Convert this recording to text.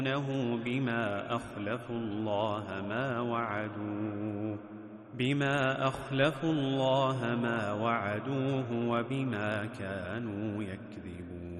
بما أخلفوا الله ما وعدوه وبما كانوا يكذبون.